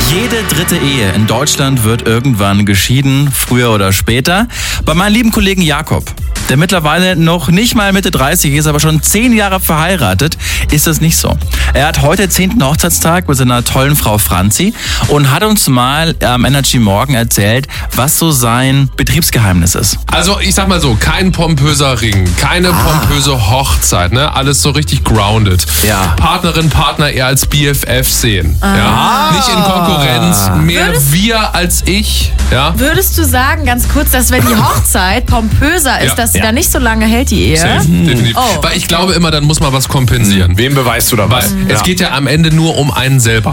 Jede dritte Ehe in Deutschland wird irgendwann geschieden, früher oder später. Bei meinem lieben Kollegen Jakob, der mittlerweile noch nicht mal Mitte 30 ist, aber schon 10 Jahre verheiratet, ist das nicht so. Er hat heute den 10. Hochzeitstag mit seiner tollen Frau Franzi und hat uns mal am Energy Morgen erzählt, was so sein Betriebsgeheimnis ist. Also ich sag mal so, kein pompöser Ring, keine pompöse Hochzeit, ne? Alles so richtig grounded. Ja. Partnerin, Partner eher als BFF sehen. Ja? Nicht in Konkurrenz, mehr wir als ich. Ja? Würdest du sagen, ganz kurz, dass wenn die Hochzeit pompöser ist, dass sie dann nicht so lange hält, die Ehe? Safe, definitiv. Oh. Weil ich glaube immer, dann muss man was kompensieren. Wem beweist du da was? Weil es geht ja am Ende nur um einen selber.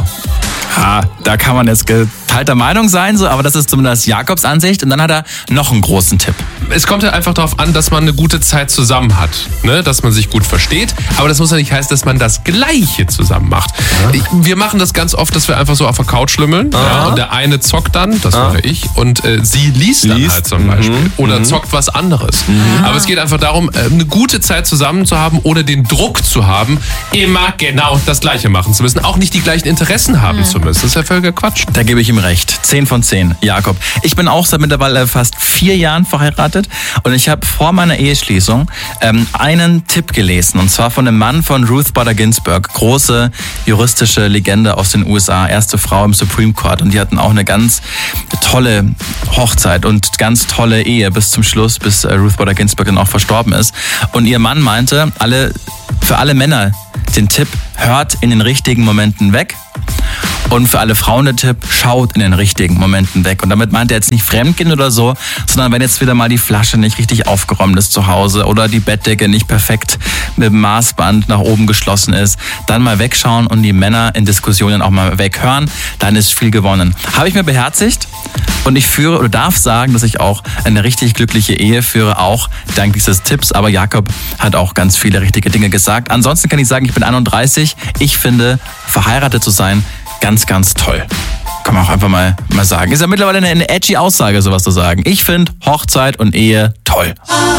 Da kann man jetzt geteilter Meinung sein, so, aber das ist zumindest Jakobs Ansicht. Und dann hat er noch einen großen Tipp. Es kommt ja einfach darauf an, dass man eine gute Zeit zusammen hat, ne? Dass man sich gut versteht. Aber das muss ja nicht heißen, dass man das Gleiche zusammen macht. Wir machen das ganz oft, dass wir einfach so auf der Couch schlümmeln. Ja, und der eine zockt dann, das mache ich, und sie liest dann halt zum Beispiel. Oder zockt was anderes. Aber es geht einfach darum, eine gute Zeit zusammen zu haben, ohne den Druck zu haben, immer genau das Gleiche machen zu müssen. Auch nicht die gleichen Interessen haben zu müssen. Das ist ja völliger Quatsch. Da gebe ich ihm recht. 10 von 10, Jakob. Ich bin auch seit mittlerweile fast 4 Jahren verheiratet und ich habe vor meiner Eheschließung einen Tipp gelesen, und zwar von einem Mann von Ruth Bader Ginsburg, große juristische Legende aus den USA, erste Frau im Supreme Court, und die hatten auch eine ganz tolle Hochzeit und ganz tolle Ehe bis zum Schluss, bis Ruth Bader Ginsburg dann auch verstorben ist. Und ihr Mann meinte, für alle Männer den Tipp: hört in den richtigen Momenten weg. Und für alle Frauen der Tipp: schaut in den richtigen Momenten weg. Und damit meint er jetzt nicht Fremdgehen oder so, sondern wenn jetzt wieder mal die Flasche nicht richtig aufgeräumt ist zu Hause oder die Bettdecke nicht perfekt mit dem Maßband nach oben geschlossen ist, dann mal wegschauen und die Männer in Diskussionen auch mal weghören. Dann ist viel gewonnen. Habe ich mir beherzigt und ich führe oder darf sagen, dass ich auch eine richtig glückliche Ehe führe, auch dank dieses Tipps. Aber Jakob hat auch ganz viele richtige Dinge gesagt. Ansonsten kann ich sagen, ich bin 31. Ich finde, verheiratet zu sein, ganz, ganz toll. Kann man auch einfach mal sagen. Ist ja mittlerweile eine edgy Aussage, sowas zu sagen. Ich finde Hochzeit und Ehe toll.